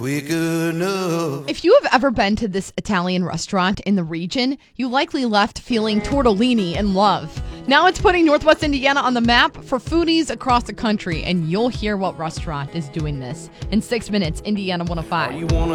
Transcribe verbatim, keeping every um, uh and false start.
quick enough. If you have ever been to this Italian restaurant in the region, you likely left feeling tortellini in love. Now it's putting Northwest Indiana on the map for foodies across the country, and you'll hear what restaurant is doing this in six minutes. Indiana one oh five. You wanna